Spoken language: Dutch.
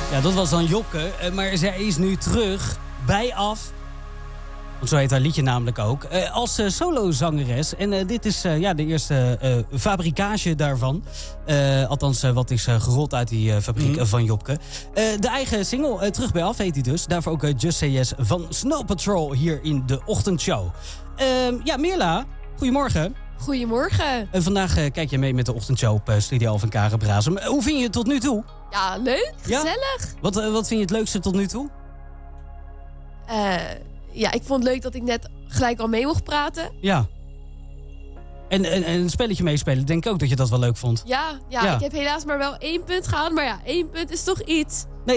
Ja, dat was dan Jokke. Maar zij is nu terug bij Af. Want zo heet haar liedje namelijk ook. Als solozangeres. En dit is de eerste fabrikage daarvan. Althans, wat is gerold uit die fabriek van Jokke. De eigen single, Terug bij Af heet die dus. Daarvoor ook Just Say Yes van Snow Patrol hier in de ochtendshow. Mirla, goedemorgen. Goedemorgen. Vandaag kijk je mee met de ochtendshow op Studio Alphen Karenbrasem. Hoe vind je het tot nu toe? Ja, leuk. Gezellig. Ja? Wat vind je het leukste tot nu toe? Ik vond het leuk dat ik net gelijk al mee mocht praten. Ja. En een spelletje meespelen, denk ik ook dat je dat wel leuk vond. Ja, ik heb helaas maar wel 1 punt gehaald. Maar ja, 1 punt is toch iets.